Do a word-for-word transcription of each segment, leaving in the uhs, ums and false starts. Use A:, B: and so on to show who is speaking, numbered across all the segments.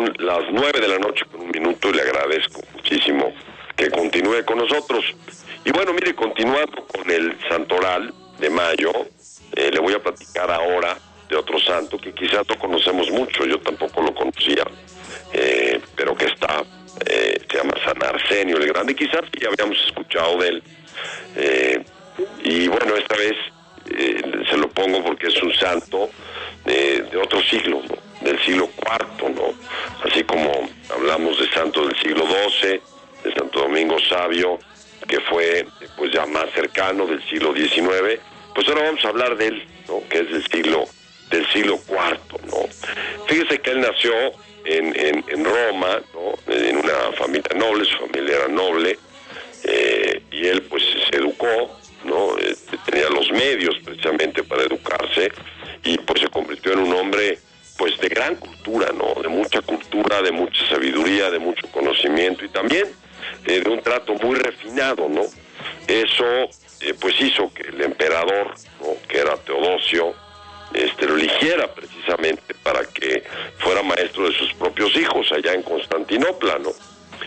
A: Son las nueve de la noche con un minuto y le agradezco muchísimo que continúe con nosotros. Y bueno, mire, continuando con el santoral de mayo, eh, le voy a platicar ahora de otro santo que quizás no conocemos mucho, yo tampoco lo conocía, eh, pero que está, eh, se llama San Arsenio el Grande, quizás ya habíamos escuchado de él. Eh, y bueno, esta vez eh, se lo pongo porque es un santo eh, de otro siglo, ¿no? Del siglo cuarto, ¿no? Así como hablamos de santos del siglo doce, de Santo Domingo Sabio, que fue pues ya más cercano, del siglo diecinueve, pues ahora vamos a hablar de él, ¿no? Que es del siglo del siglo cuarto, ¿no? Fíjese que él nació en, en, en Roma, ¿no? En una familia noble, su familia era noble, eh, y él pues se educó, ¿no? Eh, tenía los medios precisamente para educarse, y pues se convirtió en un hombre pues de gran cultura, ¿no? De mucha cultura, de mucha sabiduría, de mucho conocimiento, y también eh, de un trato muy refinado, ¿no? Eso eh, pues hizo que el emperador, ¿no? Que era Teodosio, este lo eligiera precisamente para que fuera maestro de sus propios hijos allá en Constantinopla, ¿no?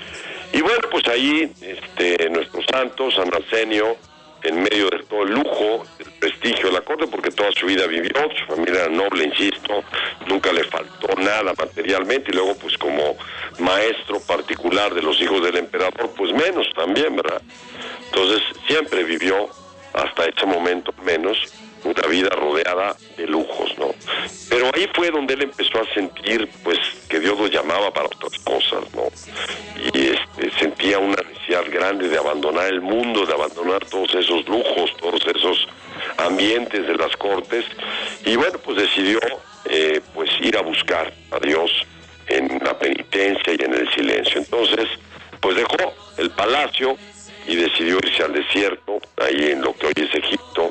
A: Y bueno, pues ahí este nuestro santo, San Arsenio, en medio de todo el lujo, el prestigio de la corte, porque toda su vida vivió, su familia era noble, insisto, nunca le faltó nada materialmente, y luego pues como maestro particular de los hijos del emperador, pues menos también, ¿verdad? Entonces siempre vivió, hasta ese momento menos, una vida rodeada de lujos, ¿no? Pero ahí fue donde él empezó a sentir, pues, que Dios lo llamaba para otras cosas, ¿no? Y este, sentía una necesidad grande de abandonar el mundo, de abandonar todos esos lujos, todos esos ambientes de las cortes, y bueno, pues decidió, eh, pues, ir a buscar a Dios en la penitencia y en el silencio. Entonces, pues dejó el palacio y decidió irse al desierto, ahí en lo que hoy es Egipto.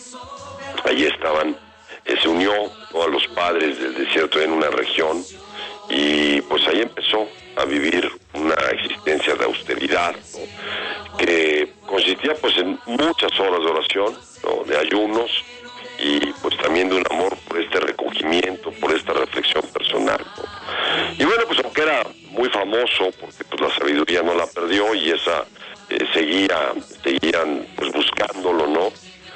A: Allí estaban, eh, se unió, ¿no? A los padres del desierto en una región, y pues ahí empezó a vivir una existencia de austeridad, ¿no? Que consistía pues en muchas horas de oración, ¿no? De ayunos, y pues también de un amor por este recogimiento, por esta reflexión personal, ¿no? Y bueno, pues aunque era muy famoso, porque pues la sabiduría no la perdió, y esa eh, seguía, seguían pues buscándolo, ¿no?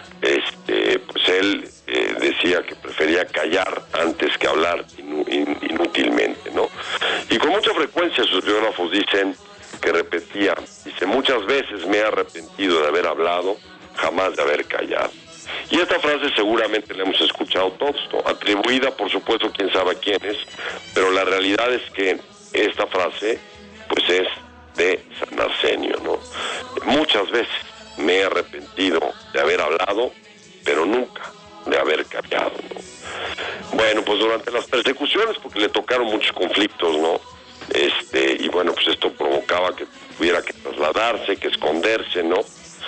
A: Este, pues él eh, decía que prefería callar antes que hablar inu, in, inútilmente, ¿no? Y con mucha frecuencia sus biógrafos dicen que repetía, dice, muchas veces me he arrepentido de haber hablado, jamás de haber callado. Y esta frase seguramente la hemos escuchado todos, ¿no? Atribuida, por supuesto, quién sabe a quién es, pero la realidad es que esta frase, pues es de San Arsenio, ¿no? Muchas veces me he arrepentido de haber hablado, pero nunca de haber callado, ¿no? Bueno, pues durante las persecuciones, porque le tocaron muchos conflictos, ¿no? Este, y bueno, pues esto provocaba que tuviera que trasladarse, que esconderse, ¿no?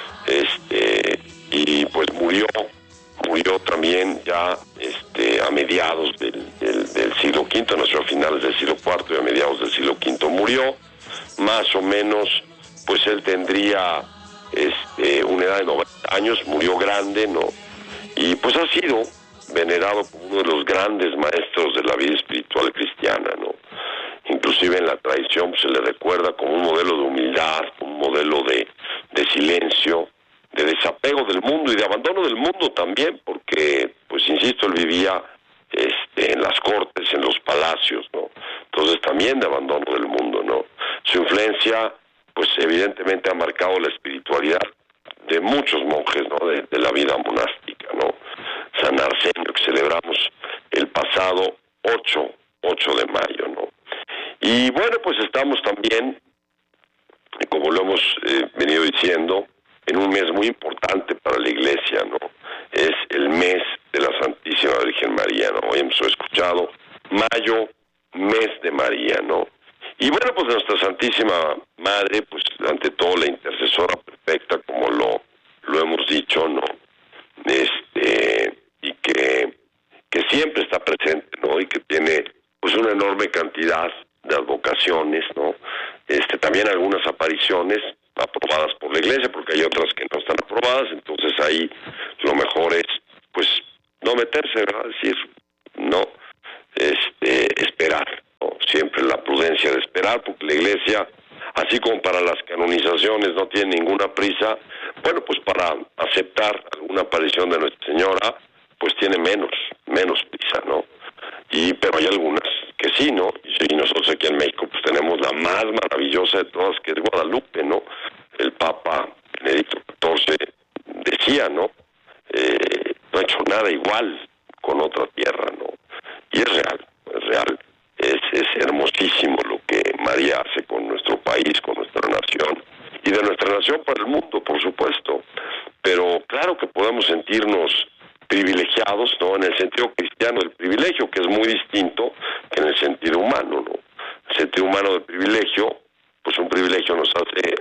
A: Este, y pues murió, murió también ya este, a mediados del, del, del siglo quinto, nació a finales del siglo cuarto y a mediados del siglo quinto murió, más o menos, pues él tendría Este, una edad de noventa años, murió grande, ¿no? Y pues ha sido venerado como uno de los grandes maestros de la vida espiritual cristiana, ¿no? Inclusive en la tradición pues, se le recuerda como un modelo de humildad, un modelo de, de silencio, de desapego del mundo y de abandono del mundo también, porque, pues insisto, él vivía este, en las cortes, en los palacios, ¿no? Entonces también de abandono del mundo, ¿no? Su influencia pues evidentemente ha marcado la espiritualidad de muchos monjes, ¿no? De, de la vida monástica, ¿no? San Arsenio, que celebramos el pasado ocho de mayo, ¿no? Y bueno, pues estamos también, como lo hemos eh, venido diciendo, en un mes muy importante para la Iglesia, ¿no? Es el mes de la Santísima Virgen María, ¿no? Hoy hemos escuchado mayo, mes de María, ¿no? Y bueno, pues nuestra Santísima Madre, pues ante todo la intercesora perfecta, como lo, lo hemos dicho, ¿no? Este, y que, que siempre está presente, ¿no? Y que tiene pues una enorme cantidad de advocaciones, ¿no? Este, también algunas apariciones aprobadas por la Iglesia, porque hay otras que no están aprobadas, entonces ahí lo mejor es, pues, no meterse, ¿verdad? Es decir, no, este, esperar, ¿no? Siempre la prudencia esperar, porque la Iglesia, así como para las canonizaciones, no tiene ninguna prisa. Bueno, pues para aceptar alguna aparición de Nuestra Señora, pues tiene menos, menos prisa, ¿no? Y pero hay algunas que sí, ¿no? Y nosotros aquí en México pues tenemos la más maravillosa de todas, que es Guadalupe, ¿no? El Papa Benedicto catorce decía, ¿no? Eh, no ha hecho nada igual con otra tierra, ¿no? Y es real, es real. Es, es hermosísimo lo que María hace con nuestro país, con nuestra nación, y de nuestra nación para el mundo, por supuesto. Pero claro que podemos sentirnos privilegiados, ¿no? En el sentido cristiano del privilegio, que es muy distinto que en el sentido humano, ¿no? El sentido humano del privilegio, pues un privilegio nos hace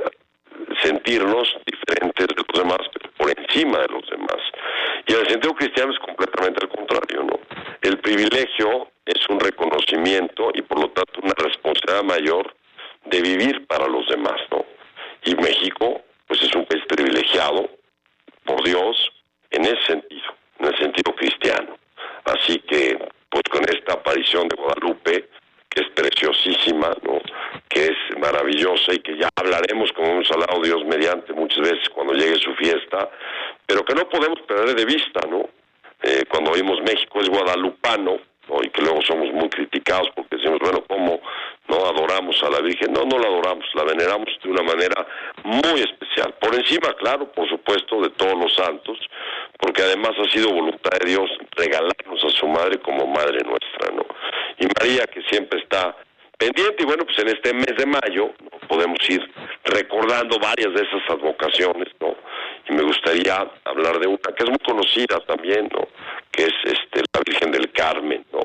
A: sentirnos diferentes de los demás, pero por encima de los demás. Y en el sentido cristiano es completamente al contrario, ¿no? El privilegio es un reconocimiento y por lo tanto una responsabilidad mayor de vivir para los demás, ¿no? Y México, pues es un país privilegiado por Dios en ese sentido, en el sentido cristiano. Así que, pues con esta aparición de Guadalupe, que es preciosísima, ¿no? Que es maravillosa y que ya hablaremos, como hemos hablado Dios mediante muchas veces cuando llegue su fiesta, pero que no podemos perder de vista, ¿no? Eh, cuando oímos México es guadalupano, ¿no? Y que luego somos muy criticados porque decimos, bueno, ¿cómo no adoramos a la Virgen? No, no la adoramos, la veneramos de una manera muy especial. Por encima, claro, por supuesto, de todos los santos, porque además ha sido voluntad de Dios regalarnos a su madre como madre nuestra, ¿no? Y María, que siempre está pendiente, y bueno, pues en este mes de mayo, ¿no? Podemos ir recordando varias de esas advocaciones, ¿no? Y me gustaría hablar de una que es muy conocida también, ¿no? Que es este la Virgen del Carmen, ¿no?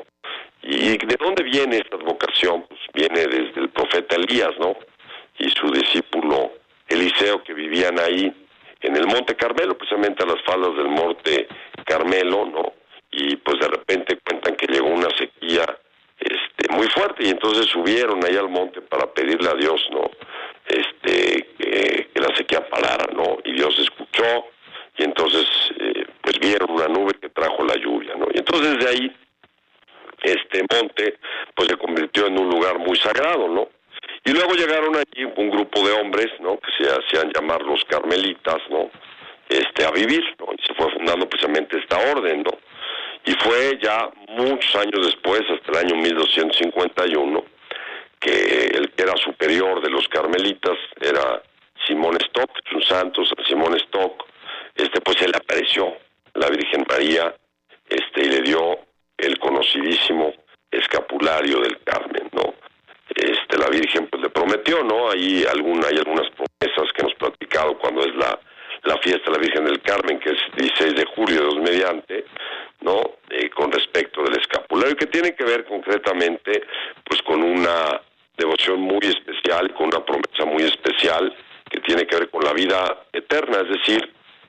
A: ¿Y de dónde viene esta advocación? Pues viene desde el profeta Elías, ¿no? Y su discípulo Eliseo, que vivían ahí en el Monte Carmelo, precisamente a las faldas del Monte Carmelo, ¿no? Y pues de repente cuentan que llegó una sequía este muy fuerte y entonces subieron ahí al monte para pedirle a Dios, ¿no? Este que, que la sequía parara, ¿no? Y Dios escuchó y entonces eh, pues vieron una nube que trajo la lluvia, ¿no? Y entonces de ahí este monte pues se convirtió en un lugar muy sagrado, ¿no? Y luego llegaron allí un grupo de hombres, ¿no? Que se hacían llamar los carmelitas, ¿no? Este a vivir, ¿no? Y se fue fundando precisamente esta orden, ¿no? Y fue ya muchos años después, hasta el año mil doscientos cincuenta y uno, que el que era superior de los carmelitas era Simón Stock, un santo, San Simón Stock. Este pues se le apareció la Virgen María, este y le dio el conocidísimo escapulario del Carmen, ¿no? Este la Virgen pues le prometió, ¿no? Ahí alguna hay algunas promesas que hemos platicado cuando es la la fiesta de la Virgen del Carmen, que es dieciséis de julio de dos mediante, ¿no? Eh, con respecto del escapulario, que tiene que ver concretamente pues con una devoción muy especial, con una promesa muy especial que tiene que ver con la vida eterna, es decir,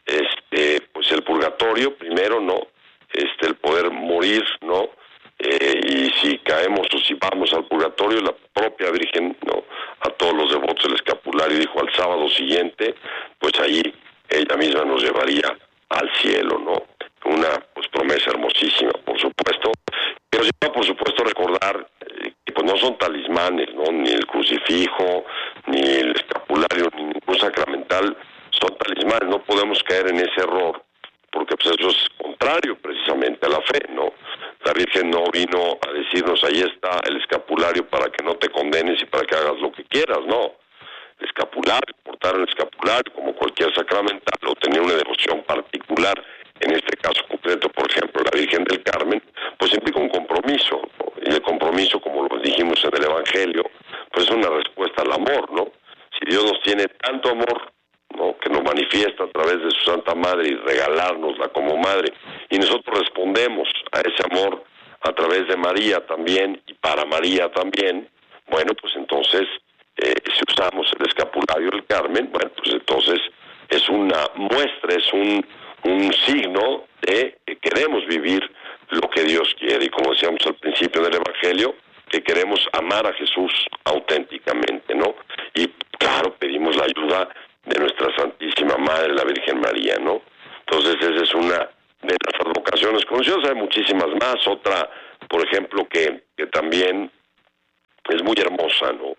A: este pues el purgatorio primero, ¿no? Este el poder morir, ¿no? Eh, y si caemos o si vamos al purgatorio, la propia Virgen, ¿no? A todos los devotos del escapulario dijo al sábado siguiente, pues allí ella misma nos llevaría al cielo, ¿no? Una pues promesa hermosísima, por supuesto, pero nos lleva por supuesto a recordar eh, que pues no son talismanes, ¿no? Ni el crucifijo, ni el escapulario, ni ningún sacramental son talismanes, no podemos caer en ese error, porque pues eso es contrario precisamente a la fe, ¿no? La Virgen no vino a decirnos, ahí está el escapulario para que no te condenes y para que hagas lo que quieras, no. El escapulario, portar el escapulario como cualquier sacramental o tener una devoción particular, en este caso concreto, por ejemplo, la Virgen del Carmen, pues implica un compromiso, ¿no? Y el compromiso, como lo dijimos en el Evangelio, pues es una respuesta al amor, ¿no? Si Dios nos tiene tanto amor, ¿no? Que nos manifiesta a través de su Santa Madre y regalárnosla como madre, y nosotros respondemos a ese amor a través de María también y para María también, bueno, pues entonces eh, si usamos el escapulario del Carmen, bueno, pues entonces es una muestra, es un, un signo de que queremos vivir lo que Dios quiere, y como decíamos al principio del Evangelio, que queremos amar a Jesús auténticamente, ¿no? Y claro, pedimos la ayuda de nuestra Santísima Madre, la Virgen María, ¿no? Entonces esa es una de las advocaciones conocidas, hay muchísimas más. Otra, por ejemplo, que, que también es muy hermosa, ¿no?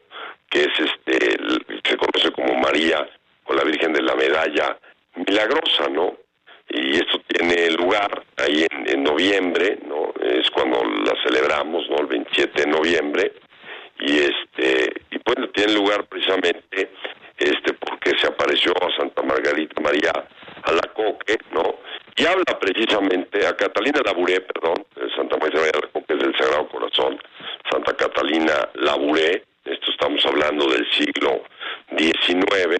A: que es este, el, se conoce como María o la Virgen de la Medalla Milagrosa, ¿no? Y esto tiene lugar ahí en, en noviembre, ¿no? Es cuando la celebramos, ¿no? El veintisiete de noviembre. Y este, y bueno, tiene lugar precisamente este porque se apareció a Santa Margarita María Alacoque, ¿no? Y habla precisamente a Catalina Labouré, perdón, Santa Margarita María Alacoque es del Sagrado Corazón, Santa Catalina Labouré, esto estamos hablando del siglo diecinueve,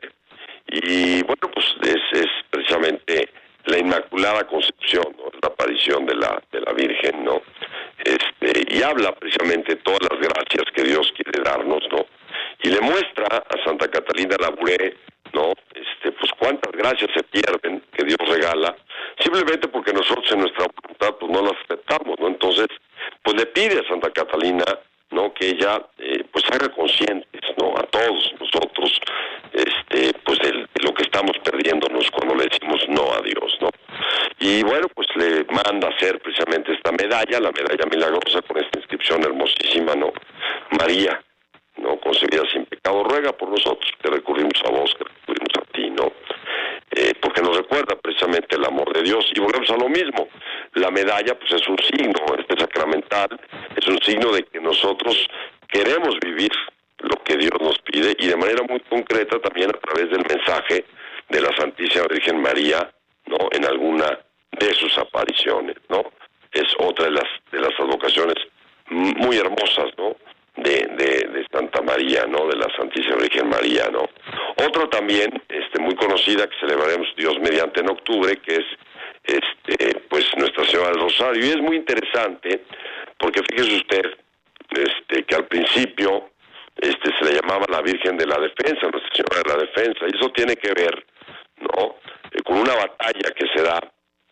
A: y bueno, pues es, es precisamente la Inmaculada Concepción, ¿no? La aparición de la de la Virgen, ¿no? Este, y habla precisamente de todas las gracias que Dios quiere darnos, ¿no? Y le muestra a Santa Catalina Labouré, ¿no? Este, pues cuántas gracias se pierden que Dios regala, simplemente porque nosotros en nuestra voluntad pues no las aceptamos, ¿no? Entonces, pues le pide a Santa Catalina, ¿no? Que ella eh, pues haga conscientes, ¿no? A todos nosotros, este, pues de, de lo que estamos perdiéndonos cuando le decimos no a Dios, ¿no? Y bueno, pues le manda a hacer precisamente esta medalla, la medalla milagrosa con esta inscripción hermosísima, ¿no? María, ¿no? Concebida sin pecado, ruega por nosotros, que recurrimos a vos, que recurrimos a ti, ¿no? Eh, porque nos recuerda precisamente el amor de Dios. Y volvemos a lo mismo, la medalla pues es un signo, este sacramental, es un signo de que nosotros queremos vivir lo que Dios nos pide, y de manera muy concreta también a través del mensaje de la Santísima Virgen María, ¿no? En alguna de sus apariciones, ¿no? Es otra de las de las advocaciones muy hermosas, ¿no? De, de, de Santa María, ¿no? De la Santísima Virgen María, ¿no? Otra también, este, muy conocida, que celebraremos Dios mediante en octubre, que es, este, pues Nuestra Señora del Rosario. Y es muy interesante, porque fíjese usted, este, que al principio, este, se le llamaba la Virgen de la Defensa, Nuestra Señora de la Defensa, y eso tiene que ver, ¿no? Eh, con una batalla que se da,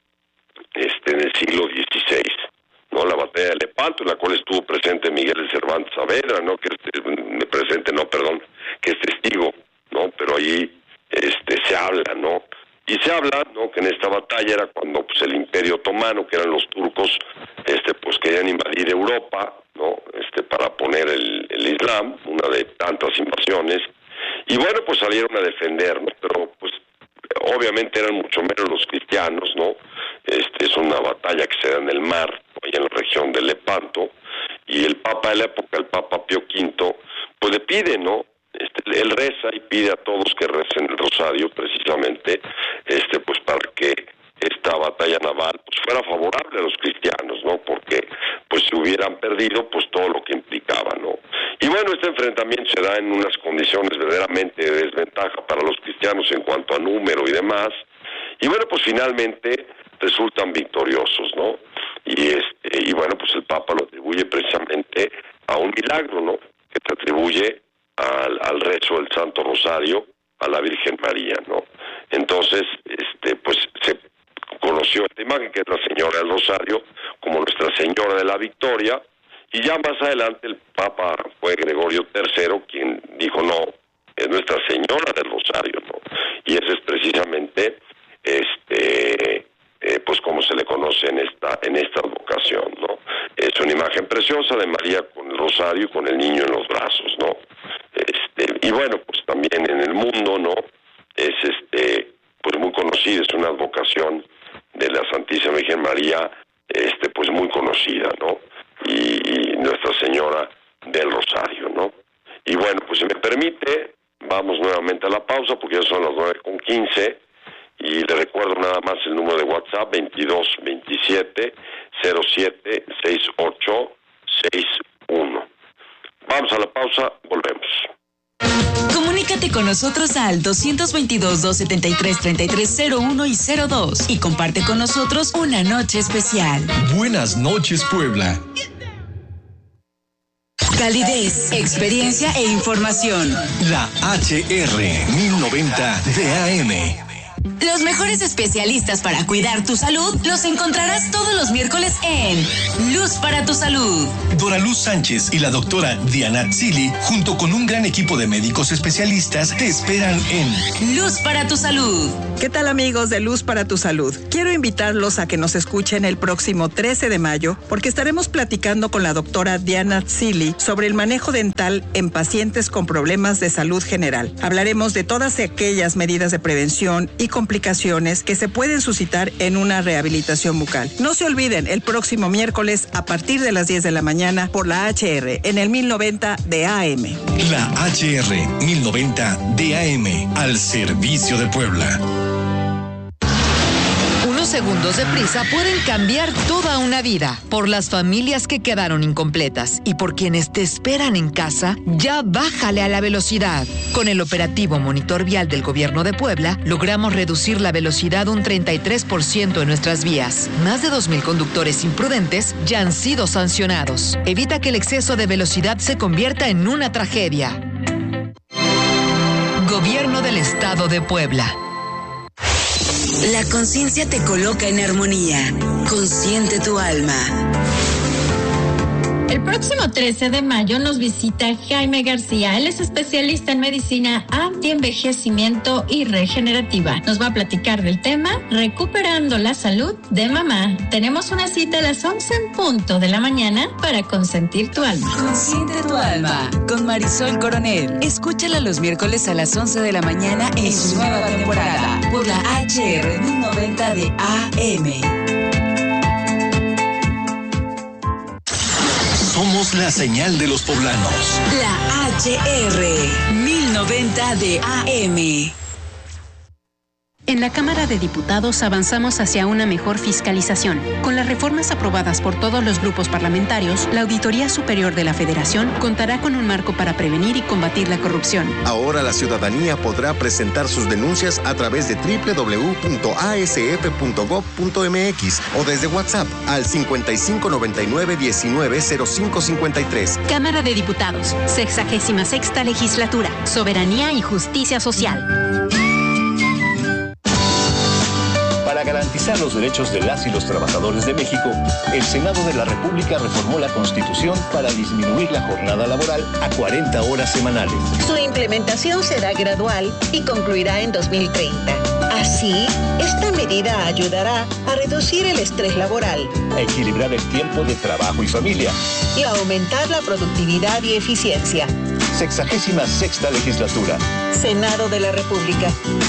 A: este, en el siglo dieciséis, ¿no? La batalla de Lepanto, en la cual estuvo presente Miguel de Cervantes Saavedra, ¿no? Que es presente, no, perdón, que es testigo, ¿no? Pero ahí este se habla, ¿no? Y se habla, ¿no? Que en esta batalla era cuando pues el Imperio Otomano, que eran los turcos, este pues querían invadir Europa, ¿no? Este para poner el, el Islam, una de tantas invasiones, y bueno, pues salieron a defendernos, pero pues obviamente eran mucho menos los cristianos, ¿no? Este es una batalla que se da en el mar, allá en la región de Lepanto, y el Papa de la época, el Papa Pío Quinto, pues le pide, ¿no? Este, él reza y pide a todos que recen el rosario, precisamente, este, pues para que esta batalla naval pues fuera favorable a los cristianos, ¿no? Porque pues si hubieran perdido, pues todo lo que implicaba, ¿no? Y bueno, este enfrentamiento se da en unas condiciones verdaderamente de desventaja para los cristianos en cuanto a número y demás, y bueno, pues finalmente resultan victoriosos, ¿no? Y este, y bueno, pues el Papa lo atribuye precisamente a un milagro, ¿no? Que se atribuye al, al rezo del Santo Rosario a la Virgen María, ¿no? Entonces, este, pues se conoció esta imagen, que es la Señora del Rosario, como Nuestra Señora de la Victoria, y ya más adelante el Papa fue Gregorio tercero quien dijo, no, es Nuestra Señora del Rosario, ¿no? Y ese es precisamente, este, eh, pues como se le conoce en esta en esta advocación, ¿no? Es una imagen preciosa de María con el rosario y con el niño en los brazos, ¿no? Este, y bueno, pues también en el mundo, ¿no? Es este, pues muy conocida, es una advocación de la Santísima Virgen María, este, pues muy conocida, ¿no? Y, y Nuestra Señora del Rosario, ¿no? Y bueno, pues si me permite, vamos nuevamente a la pausa, porque ya son las nueve con quince, y le recuerdo nada más el número de WhatsApp, veintidós veintisiete cero siete sesenta y ocho sesenta y uno. Vamos a la pausa, volvemos.
B: Comunícate con nosotros al dos veintidós, doscientos setenta y tres, treinta y tres cero uno y cero dos y comparte con nosotros una noche especial.
C: Buenas noches, Puebla.
B: Calidez, experiencia e información.
C: La H R mil noventa de A M.
B: Los mejores especialistas para cuidar tu salud los encontrarás todos los miércoles en Luz para tu Salud.
C: Dora Luz Sánchez y la doctora Diana Tzili, junto con un gran equipo de médicos especialistas, te esperan en
B: Luz para tu Salud.
D: ¿Qué tal, amigos de Luz para tu Salud? Quiero invitarlos a que nos escuchen el próximo trece de mayo porque estaremos platicando con la doctora Diana Tzili sobre el manejo dental en pacientes con problemas de salud general. Hablaremos de todas aquellas medidas de prevención y complicaciones que se pueden suscitar en una rehabilitación bucal. No se olviden, el próximo miércoles a partir de las diez de la mañana por la H R en el mil noventa de A M.
C: La H R mil noventa de A M, al servicio de Puebla.
E: Segundos de prisa pueden cambiar toda una vida. Por las familias que quedaron incompletas y por quienes te esperan en casa, ya bájale a la velocidad. Con el operativo Monitor Vial del Gobierno de Puebla, logramos reducir la velocidad un treinta y tres por ciento en nuestras vías. Más de dos mil conductores imprudentes ya han sido sancionados. Evita que el exceso de velocidad se convierta en una tragedia. Gobierno del Estado de Puebla.
B: La conciencia te coloca en armonía. Consiente tu alma.
F: El próximo trece de mayo nos visita Jaime García. Él es especialista en medicina antienvejecimiento y regenerativa. Nos va a platicar del tema Recuperando la salud de mamá. Tenemos una cita a las once en punto de la mañana para consentir tu alma.
B: Consiente tu alma con Marisol Coronel. Escúchala los miércoles a las once de la mañana en su nueva temporada por la H R mil noventa de A M.
C: Somos la señal de los poblanos.
B: La H R mil noventa de A M.
G: En la Cámara de Diputados avanzamos hacia una mejor fiscalización. Con las reformas aprobadas por todos los grupos parlamentarios, la Auditoría Superior de la Federación contará con un marco para prevenir y combatir la corrupción.
H: Ahora la ciudadanía podrá presentar sus denuncias a través de doble u doble u doble u punto a s f punto gob punto m x o desde WhatsApp al cincuenta y cinco noventa y nueve diecinueve cero cinco cincuenta y tres.
G: Cámara de Diputados, sexagésima sexta legislatura, soberanía y justicia social.
I: Para garantizar los derechos de las y los trabajadores de México, el Senado de la República reformó la Constitución para disminuir la jornada laboral a cuarenta horas semanales.
J: Su implementación será gradual y concluirá en dos mil treinta. Así, esta medida ayudará a reducir el estrés laboral,
I: a equilibrar el tiempo de trabajo y familia
J: y a aumentar la productividad y eficiencia.
I: Sexagésima sexta legislatura.
J: Senado de la República.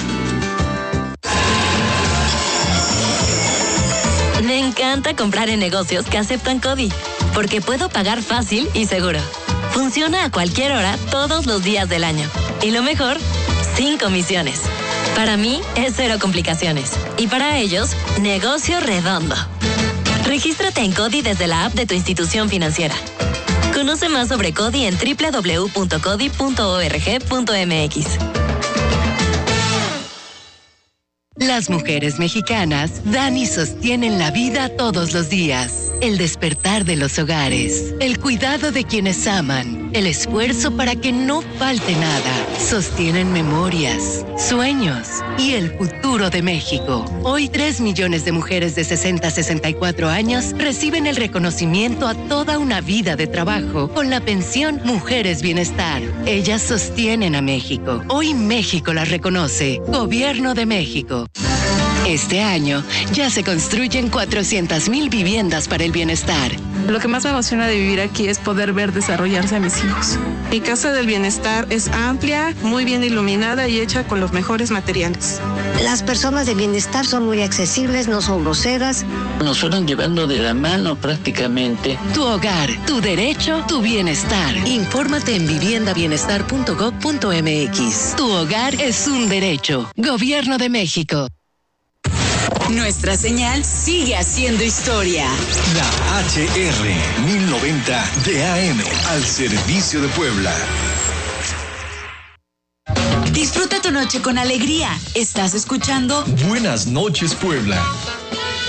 K: Me encanta comprar en negocios que aceptan CODI, porque puedo pagar fácil y seguro. Funciona a cualquier hora, todos los días del año. Y lo mejor, sin comisiones. Para mí, es cero complicaciones. Y para ellos, negocio redondo. Regístrate en CODI desde la app de tu institución financiera. Conoce más sobre CODI en doble u doble u doble u punto codi punto org punto m x.
E: Las mujeres mexicanas dan y sostienen la vida todos los días. El despertar de los hogares, el cuidado de quienes aman, el esfuerzo para que no falte nada. Sostienen memorias, sueños y el futuro de México. Hoy tres millones de mujeres de sesenta a sesenta y cuatro años reciben el reconocimiento a toda una vida de trabajo con la pensión Mujeres Bienestar. Ellas sostienen a México. Hoy México las reconoce. Gobierno de México. Este año ya se construyen cuatrocientas mil viviendas para el bienestar.
L: Lo que más me emociona de vivir aquí es poder ver desarrollarse a mis hijos. Mi casa del bienestar es amplia, muy bien iluminada y hecha con los mejores materiales.
M: Las personas de bienestar son muy accesibles, no son groseras.
N: Nos fueron llevando de la mano prácticamente.
E: Tu hogar, tu derecho, tu bienestar. Infórmate en vivienda bienestar punto gob punto m x. Tu hogar es un derecho. Gobierno de México.
B: Nuestra señal sigue haciendo historia.
C: La H R mil noventa de A M, al servicio de Puebla.
B: Disfruta tu noche con alegría. Estás escuchando
C: Buenas noches, Puebla.